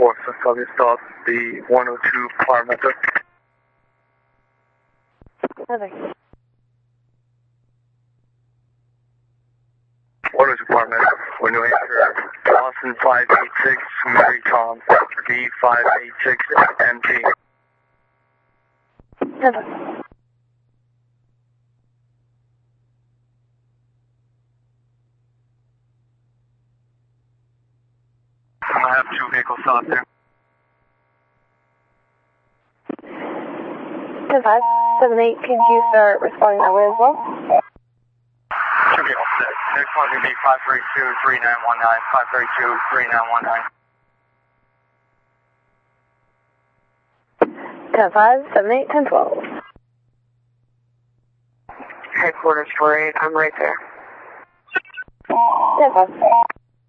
4, so Southern Stop, the 102 Parramatta. Perfect. 102 Parramatta, when you enter Boston 586, Mary Tom, B586, MT. Perfect. I have 2 vehicles stopped there. 10-5, 7-8, can you start responding that way as well? 2 vehicles set. Next one will be 532-3919, 532-3919. 10-5, 7-8, 10-12. Headquarters 48, I'm right there. 10-5.